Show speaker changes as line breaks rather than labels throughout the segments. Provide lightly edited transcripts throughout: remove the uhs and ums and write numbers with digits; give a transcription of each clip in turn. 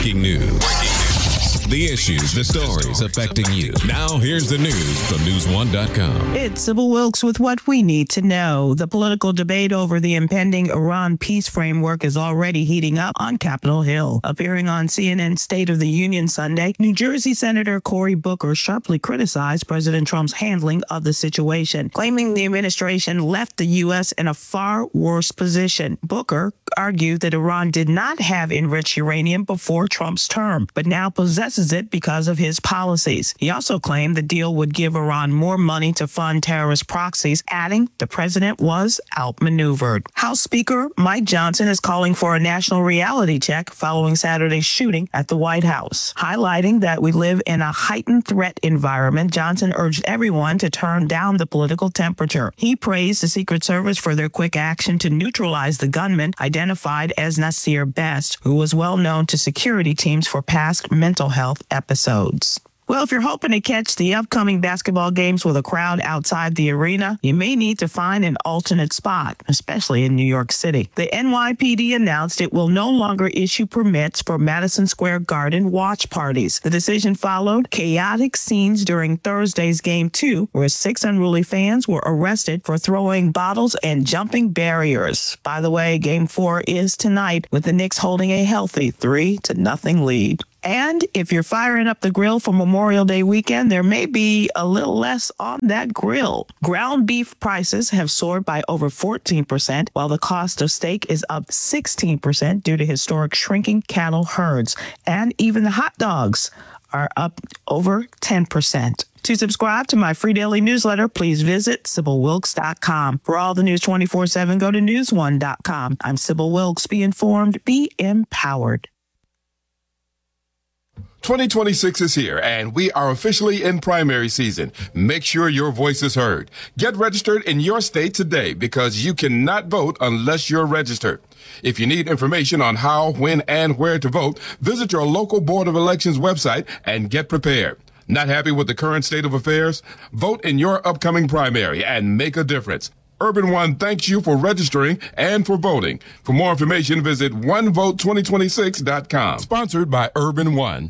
Breaking news. The issues, the stories affecting you. Now, here's the news from News1.com.
It's Sybil Wilkes with what we need to know. The political debate over the impending Iran peace framework is already heating up on Capitol Hill. Appearing on CNN State of the Union Sunday, New Jersey Senator Cory Booker sharply criticized President Trump's handling of the situation, claiming the administration left the U.S. in a far worse position. Booker argued that Iran did not have enriched uranium before Trump's term, but now possesses it because of his policies. He also claimed the deal would give Iran more money to fund terrorist proxies, adding the president was outmaneuvered. House Speaker Mike Johnson is calling for a national reality check following Saturday's shooting at the White House. Highlighting that we live in a heightened threat environment, Johnson urged everyone to turn down the political temperature. He praised the Secret Service for their quick action to neutralize the gunman identified as Nasir Best, who was well known to security teams for past mental health episodes. Well, if you're hoping to catch the upcoming basketball games with a crowd outside the arena, you may need to find an alternate spot, especially in New York City. The NYPD announced it will no longer issue permits for Madison Square Garden watch parties. The decision followed chaotic scenes during Thursday's Game 2, where 6 unruly fans were arrested for throwing bottles and jumping barriers. By the way, Game 4 is tonight, with the Knicks holding a healthy 3-0 lead. And if you're firing up the grill for Memorial Day weekend, there may be a little less on that grill. Ground beef prices have soared by over 14%, while the cost of steak is up 16% due to historic shrinking cattle herds. And even the hot dogs are up over 10%. To subscribe to my free daily newsletter, please visit SybilWilkes.com. For all the news 24/7, go to News1.com. I'm Sybil Wilkes. Be informed, be empowered.
2026 is here, and we are officially in primary season. Make sure your voice is heard. Get registered in your state today because you cannot vote unless you're registered. If you need information on how, when, and where to vote, visit your local Board of Elections website and get prepared. Not happy with the current state of affairs? Vote in your upcoming primary and make a difference. Urban One thanks you for registering and for voting. For more information, visit onevote2026.com. Sponsored by Urban One.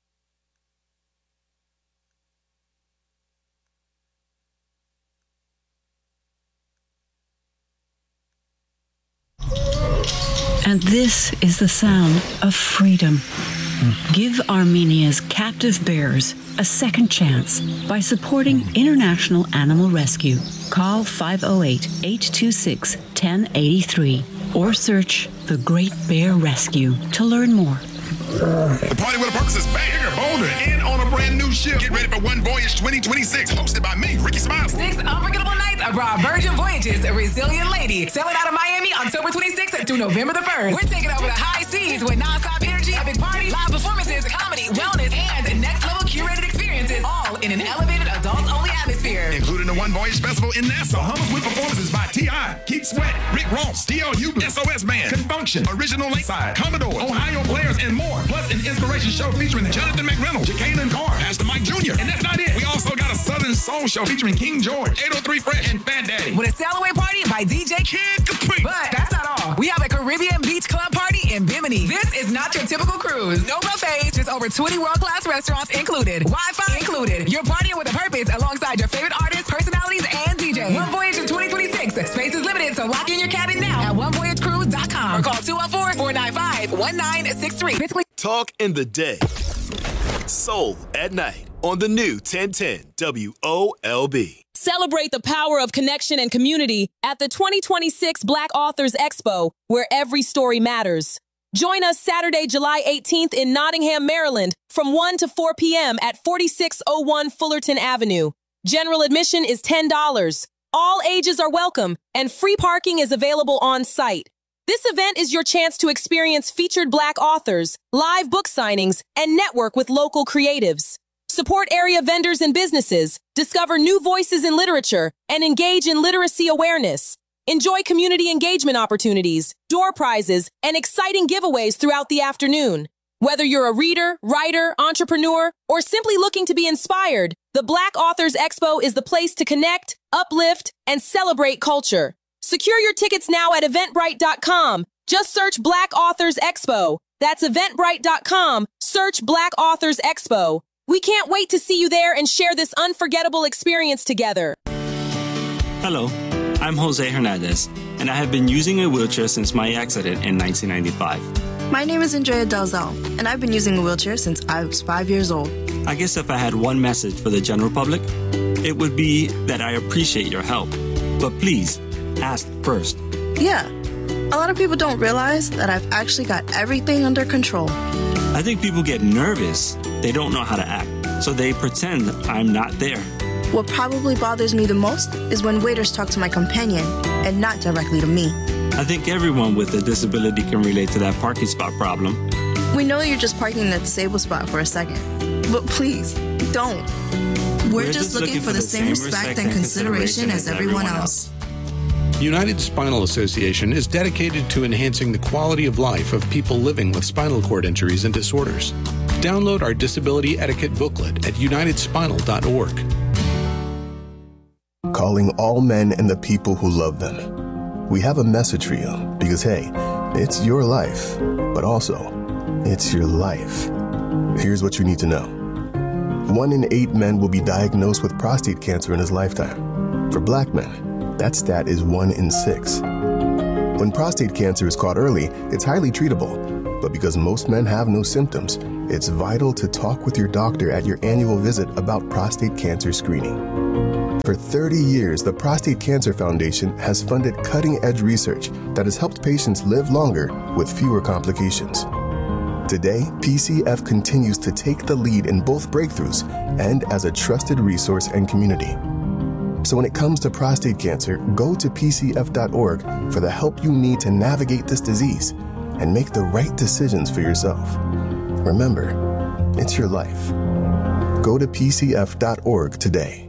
And this is the sound of freedom. Give Armenia's captive bears a second chance by supporting International Animal Rescue. Call 508-826-1083 or search The Great Bear Rescue to learn more.
The Party with a Purpose is back, bigger, bolder, and on a brand new ship. Get ready for One Voyage 2026, hosted by me, Ricky Smiley.
6 unforgettable nights abroad Virgin Voyages, A Resilient Lady. Sailing out of Miami October 26th through November the 1st. We're taking over the high seas with non-stop energy, epic parties, live performances, comedy, wellness, and next-level curated experiences, all in an elevated adult-only atmosphere.
Including the One Voyage Festival in Nassau, Hummers with performances by T.I., Keith Sweat, Rick Ross, D.L. Hubler, SOS Band, Confunction, Original Lakeside, Commodore, Ohio Players, and more. Plus an inspiration show featuring Jonathan McReynolds, Jacqueline Carr, Pastor Mike Jr. And that's not it. We also got a Southern Soul show featuring King George, 803 Fresh, and Fat Daddy.
With a sail-away party by DJ
Kid Capri.
But that's not all. We have a Caribbean beach club party in Bimini. This is not your typical cruise. No buffets, just over 20 world-class restaurants included. Wi-Fi included. You're partying with a purpose alongside your favorite artists, personalities, and DJs. One Voyage in 2026. Space is limited, so lock in your cabin now at onevoyagecruise.com or call 214-495-1963.
Talk in the day. Soul at night on the new 1010 WOLB.
Celebrate the power of connection and community at the 2026 Black Authors Expo, where every story matters. Join us Saturday, July 18th in Nottingham, Maryland, from 1 to 4 p.m. at 4601 Fullerton Avenue. General admission is $10. All ages are welcome, and free parking is available on site. This event is your chance to experience featured Black authors, live book signings, and network with local creatives. Support area vendors and businesses, discover new voices in literature, and engage in literacy awareness. Enjoy community engagement opportunities, door prizes, and exciting giveaways throughout the afternoon. Whether you're a reader, writer, entrepreneur, or simply looking to be inspired, the Black Authors Expo is the place to connect, uplift, and celebrate culture. Secure your tickets now at Eventbrite.com Just search Black Authors Expo. That's Eventbrite.com. Search Black Authors Expo. We can't wait to see you there and share this unforgettable experience together.
Hello, I'm Jose Hernandez, and I have been using a wheelchair since my accident in 1995.
My name is Andrea Dalzell, and I've been using a wheelchair since I was 5 years old.
I guess if I had one message for the general public, it would be that I appreciate your help. But please, ask first.
Yeah, a lot of people don't realize that I've actually got everything under control.
I think people get nervous. They don't know how to act, so they pretend I'm not there.
What probably bothers me the most is when waiters talk to my companion and not directly to me.
I think everyone with a disability can relate to that parking spot problem.
We know you're just parking in the disabled spot for a second, but please, don't. We're just looking for the same respect and consideration as everyone else.
United Spinal Association is dedicated to enhancing the quality of life of people living with spinal cord injuries and disorders. Download our disability etiquette booklet at unitedspinal.org.
Calling all men and the people who love them. We have a message for you because, hey, it's your life, but also, it's your life. Here's what you need to know. 1 in 8 men will be diagnosed with prostate cancer in his lifetime. For Black men, that stat is 1 in 6. When prostate cancer is caught early, it's highly treatable. But because most men have no symptoms, it's vital to talk with your doctor at your annual visit about prostate cancer screening. For 30 years, the Prostate Cancer Foundation has funded cutting-edge research that has helped patients live longer with fewer complications. Today, PCF continues to take the lead in both breakthroughs and as a trusted resource and community. So when it comes to prostate cancer, go to pcf.org for the help you need to navigate this disease and make the right decisions for yourself. Remember, it's your life. Go to pcf.org today.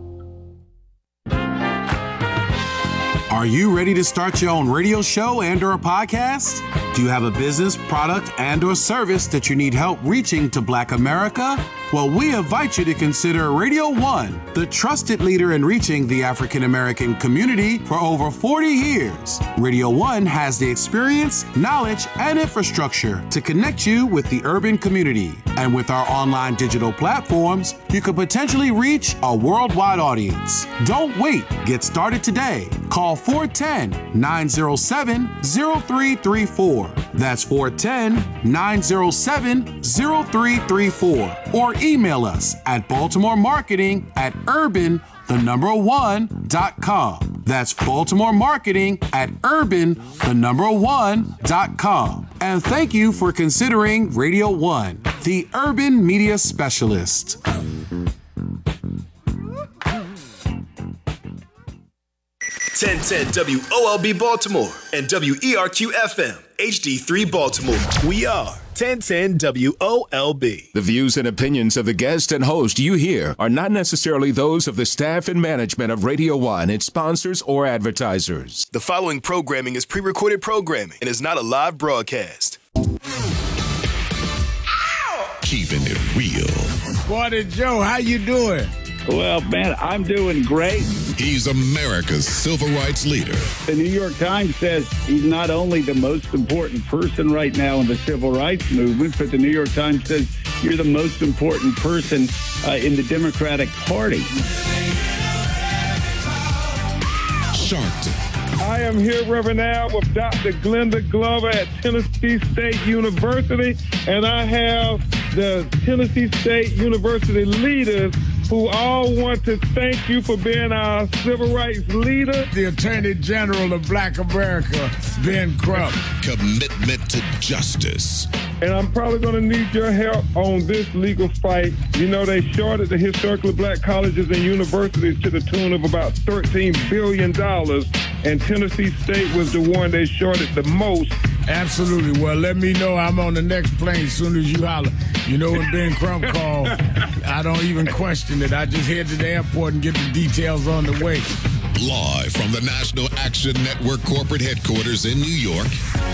Are you ready to start your own radio show and/or a podcast? Do you have a business, product, and/or service that you need help reaching to Black America? Well, we invite you to consider Radio One, the trusted leader in reaching the African American community for over 40 years. Radio One has the experience, knowledge, and infrastructure to connect you with the urban community. And with our online digital platforms, you could potentially reach a worldwide audience. Don't wait. Get started today. Call 410-907-0334. That's 410-907-0334. Or email us at baltimoremarketing@urban1.com. That's baltimoremarketing@urban1.com. And thank you for considering Radio One, the urban media specialist.
1010 WOLB Baltimore and WERQ FM HD3 Baltimore. We are 1010 WOLB.
The views and opinions of the guest and host you hear are not necessarily those of the staff and management of Radio One, its sponsors, or advertisers.
The following programming is pre-recorded programming and is not a live broadcast.
Keeping it real.
Water Joe, how you doing?
Well, man, I'm doing great.
He's America's civil rights leader.
The New York Times says he's not only the most important person right now in the civil rights movement, but the New York Times says you're the most important person in the Democratic Party.
Sharpton.
I am here, Reverend Al, with Dr. Glenda Glover at Tennessee State University, and I have the Tennessee State University leaders who all want to thank you for being our civil rights leader.
The Attorney General of Black America, Ben Crump.
Commitment to justice.
And I'm probably going to need your help on this legal fight. You know, they shorted the historically black colleges and universities to the tune of about $13 billion, and Tennessee State was the one they shorted the most.
Absolutely. Well, let me know. I'm on the next plane as soon as you holler. You know, when Ben Crump called, I don't even question it. I just head to the airport and get the details on the way.
Live from the National Action Network corporate headquarters in New York.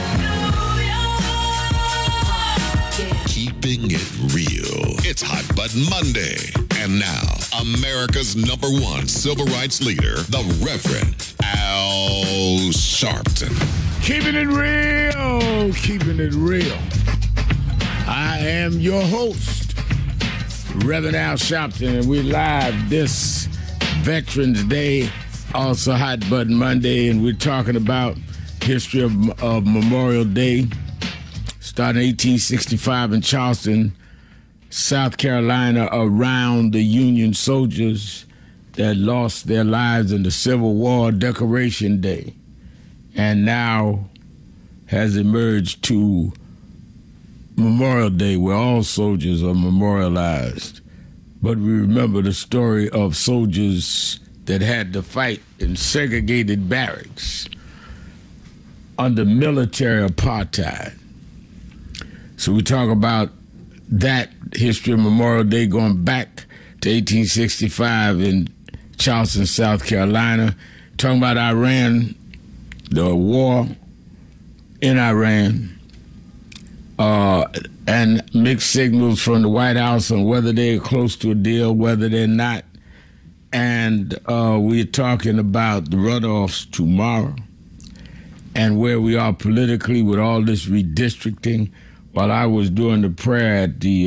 Keeping it real. It's Hot Button Monday. And now, America's #1 civil rights leader, the Reverend Al Sharpton.
Keeping it real. Yo, keeping it real. I am your host, Reverend Al Sharpton, and we're live this Veterans Day, also Hot Button Monday, and we're talking about history of Memorial Day, starting 1865 in Charleston, South Carolina, around the Union soldiers that lost their lives in the Civil War, Decoration Day, and now has emerged to Memorial Day, where all soldiers are memorialized. But we remember the story of soldiers that had to fight in segregated barracks under military apartheid. So we talk about that history of Memorial Day going back to 1865 in Charleston, South Carolina. Talking about Iran, the war in Iran, and mixed signals from the White House on whether they're close to a deal, whether they're not. And we're talking about the runoffs tomorrow and where we are politically with all this redistricting. While I was doing the prayer at the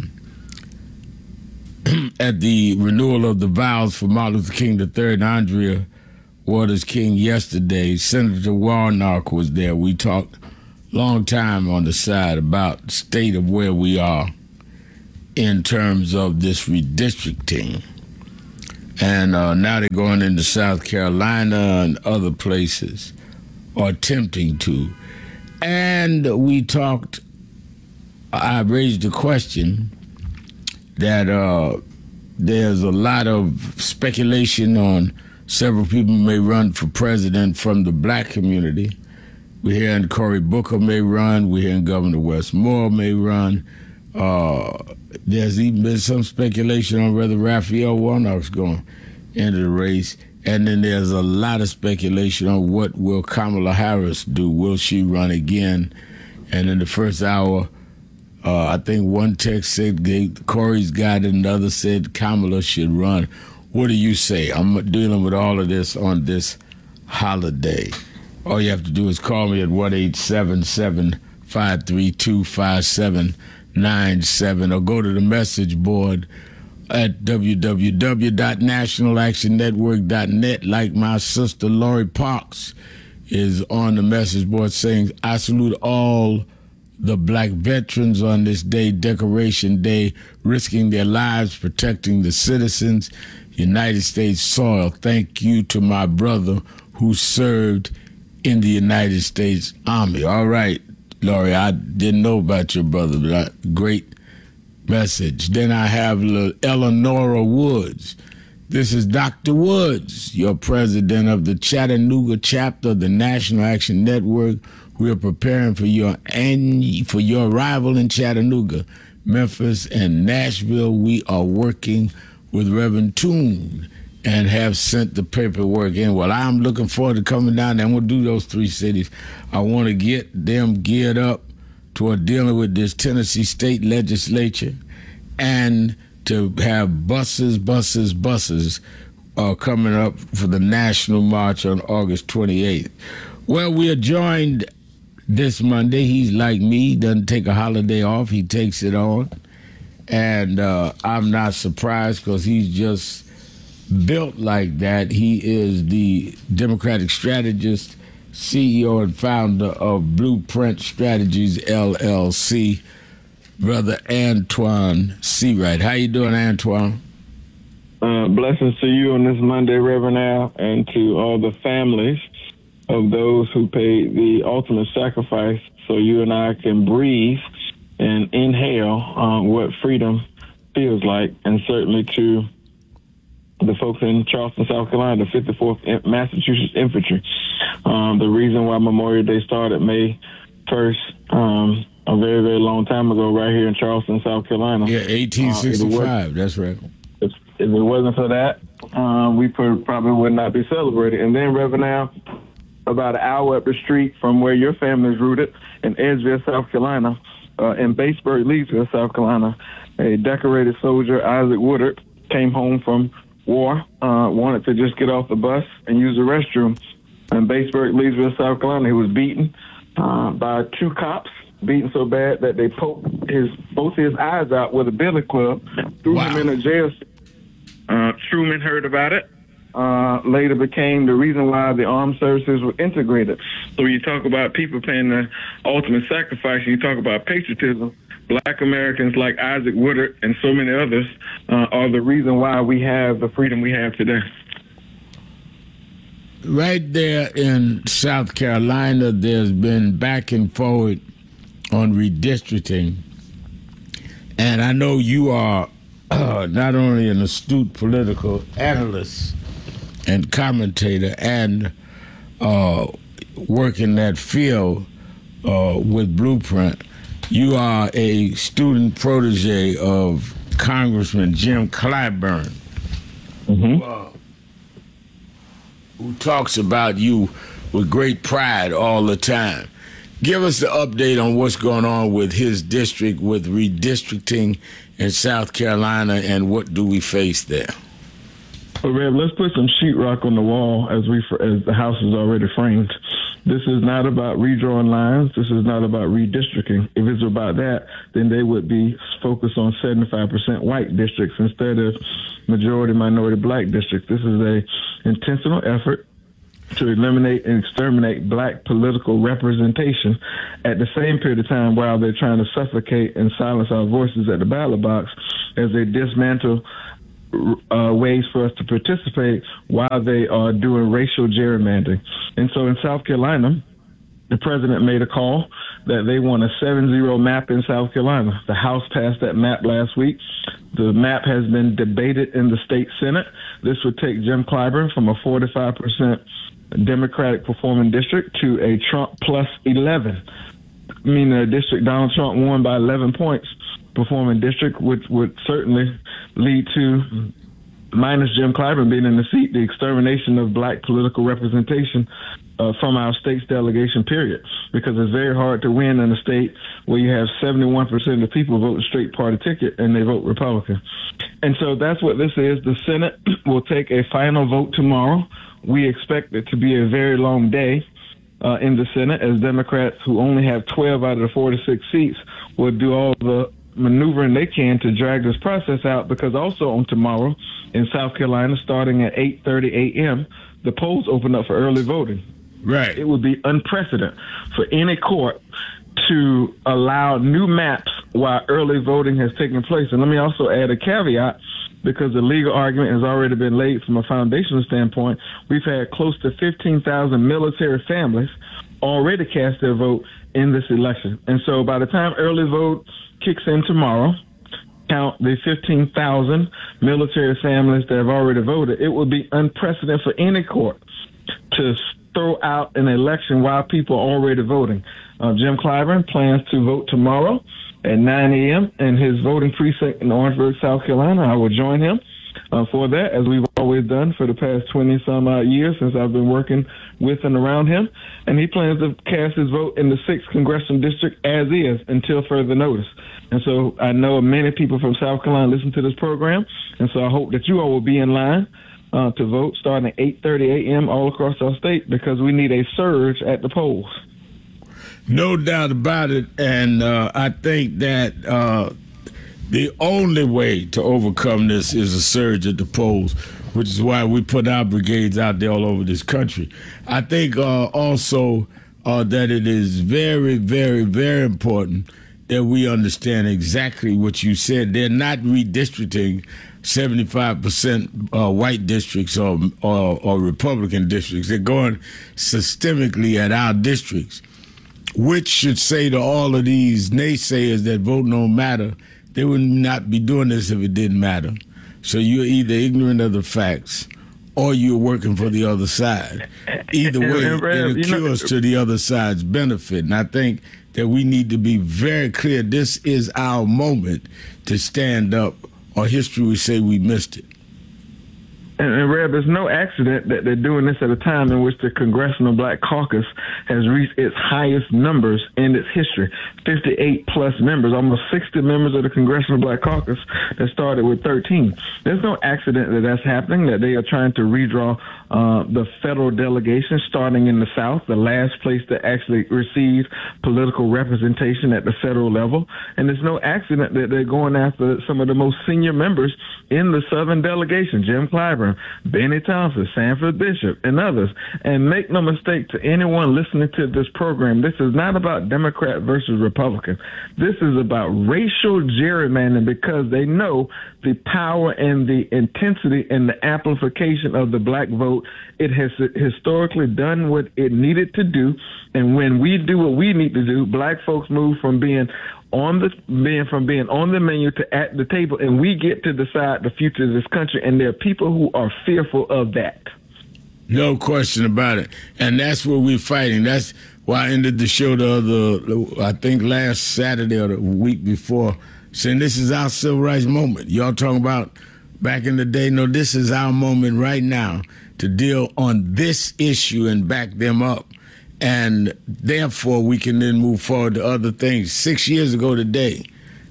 at the renewal of the vows for Martin Luther King III and Andrea Waters King yesterday, Senator Warnock was there. We talked long time on the side about the state of where we are in terms of this redistricting. And now they're going into South Carolina and other places, or attempting to. And we talked, I raised the question that there's a lot of speculation on several people may run for president from the black community. We're hearing Cory Booker may run. We're hearing Governor Wes Moore may run. There's even been some speculation on whether Raphael Warnock's going into the race. And then there's a lot of speculation on what will Kamala Harris do. Will she run again? And in the first hour, I think one text said Corey's got it, another said Kamala should run. What do you say? I'm dealing with all of this on this holiday. All you have to do is call me at 1-877-532-5797 or go to the message board at www.nationalactionnetwork.net. Like my sister Lori Parks is on the message board saying, I salute all the black veterans on this day, Decoration Day, risking their lives, protecting the citizens, United States soil. Thank you to my brother who served in the United States Army. All right, Lori, I didn't know about your brother, but great message. Then I have Eleanora Woods. This is Dr. Woods, your president of the Chattanooga chapter of the National Action Network. We are preparing for your arrival in Chattanooga, Memphis, and Nashville. We are working with Reverend Toon and have sent the paperwork in. Well, I'm looking forward to coming down there. I'm going to do those three cities. I want to get them geared up toward dealing with this Tennessee state legislature and to have buses coming up for the National March on August 28th. Well, we are joined this Monday. He's like me. He doesn't take a holiday off. He takes it on. And I'm not surprised because he's just built like that. He is the Democratic strategist, CEO and founder of Blueprint Strategies, LLC, Brother Antoine Seawright. How you doing, Antoine?
Blessings to you on this Monday, Reverend Al, and to all the families of those who paid the ultimate sacrifice so you and I can breathe and inhale what freedom feels like, and certainly to the folks in Charleston, South Carolina, the 54th Massachusetts Infantry. The reason why Memorial Day started May 1st, a very, very long time ago, right here in Charleston, South Carolina.
Yeah, 1865, that's right.
If it wasn't for that, we probably would not be celebrating. And then, Reverend Al, about an hour up the street from where your family is rooted, in Edgeville, South Carolina, in Batesburg, Leesville, South Carolina, a decorated soldier, Isaac Woodard, came home from war, wanted to just get off the bus and use the restroom. In Batesburg, Leesville, South Carolina, he was beaten, by 2 cops, beaten so bad that they poked both his eyes out with a billy club, threw him in a jail. Truman heard about it. Later became the reason why the armed services were integrated. So you talk about people paying the ultimate sacrifice, and you talk about patriotism. Black Americans like Isaac Woodard and so many others are the reason why we have the freedom we have today.
Right there in South Carolina, there's been back and forward on redistricting. And I know you are not only an astute political analyst and commentator and work in that field with Blueprint, you are a student protege of Congressman Jim Clyburn, who talks about you with great pride all the time. Give us the update on what's going on with his district, with redistricting in South Carolina, and what do we face there?
Well, Rev, let's put some sheetrock on the wall as the House is already framed. This is not about redrawing lines. This is not about redistricting. If it's about that, then they would be focused on 75% white districts instead of majority minority black districts. This is a intentional effort to eliminate and exterminate black political representation at the same period of time while they're trying to suffocate and silence our voices at the ballot box as they dismantle ways for us to participate while they are doing racial gerrymandering. And so in South Carolina, the president made a call that they want a 7-0 map in South Carolina. The House passed that map last week. The map has been debated in the state Senate. This would take Jim Clyburn from a 45% Democratic performing district to a Trump plus 11. I mean, a district Donald Trump won by 11 points performing district, which would certainly lead to, minus Jim Clyburn being in the seat, the extermination of black political representation from our state's delegation, period. Because it's very hard to win in a state where you have 71% of people vote a straight party ticket and they vote Republican. And so that's what this is. The Senate will take a final vote tomorrow. We expect it to be a very long day in the Senate, as Democrats, who only have 12 out of the 46 seats, will do all the maneuvering they can to drag this process out, because also on tomorrow in South Carolina, starting at 8:30 a.m., the polls open up for early voting.
Right.
It would be unprecedented for any court to allow new maps while early voting has taken place. And let me also add a caveat, because the legal argument has already been laid from a foundational standpoint. We've had close to 15,000 military families already cast their vote in this election. And so by the time early vote kicks in tomorrow, count the 15,000 military families that have already voted, it will be unprecedented for any court to throw out an election while people are already voting. Jim Clyburn plans to vote tomorrow at 9 a.m. in his voting precinct in Orangeburg, South Carolina. I will join him for that, as we've always done for the past 20-some-odd years since I've been working with and around him. And he plans to cast his vote in the 6th Congressional District as is until further notice. And so I know many people from South Carolina listen to this program, and so I hope that you all will be in line to vote starting at 8:30 a.m. all across our state, because we need a surge at the polls.
No doubt about it, and I think that the only way to overcome this is a surge at the polls, which is why we put our brigades out there all over this country. I think also that it is very, very, very important that we understand exactly what you said. They're not redistricting 75% white districts or Republican districts. They're going systemically at our districts, which should say to all of these naysayers that vote no matter, they would not be doing this if it didn't matter. So you're either ignorant of the facts or you're working for the other side. Either way, it accrues to the other side's benefit. And I think that we need to be very clear. This is our moment to stand up, or history would say we missed it.
And Rev, there's no accident that they're doing this at a time in which the Congressional Black Caucus has reached its highest numbers in its history. 58 plus members, almost 60 members of the Congressional Black Caucus that started with 13. There's no accident that that's happening, that they are trying to redraw the federal delegation starting in the South, the last place to actually receive political representation at the federal level. And there's no accident that they're going after some of the most senior members in the Southern delegation, Jim Clyburn, Benny Thompson, Sanford Bishop, and others. And make no mistake to anyone listening to this program, this is not about Democrat versus Republican. This is about racial gerrymandering, because they know the power and the intensity and the amplification of the black vote. It has historically done what it needed to do. And when we do what we need to do, black folks move from being on the menu to at the table, and we get to decide the future of this country. And there are people who are fearful of that.
No question about it. And that's what we're fighting. That's why I ended the show I think last Saturday or the week before, saying this is our civil rights moment. Y'all talking about back in the day. No, this is our moment right now to deal on this issue and back them up. And therefore, we can then move forward to other things. 6 years ago today,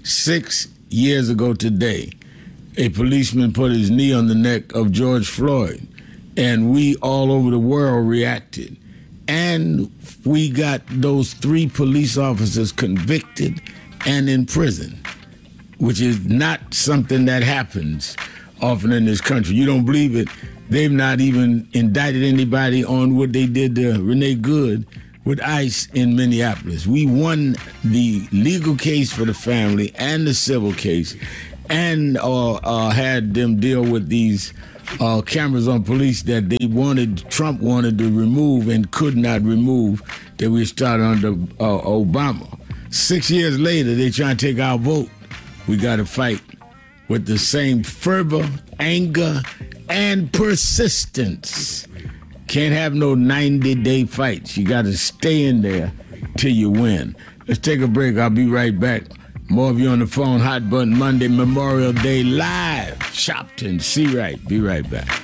a policeman put his knee on the neck of George Floyd, and we all over the world reacted. And we got those 3 police officers convicted and in prison, which is not something that happens often in this country. You don't believe it? They've not even indicted anybody on what they did to Renee Good with ICE in Minneapolis. We won the legal case for the family and the civil case, and had them deal with these cameras on police that Trump wanted to remove and could not remove, that we started under Obama. 6 years later, they try to take our vote. We got to fight with the same fervor, anger, and persistence. Can't have no 90-day fights. You got to stay in there till you win. Let's take a break. I'll be right back. More of you on the phone. Hot Button Monday, Memorial Day live. Shopton, See Right. Be right back.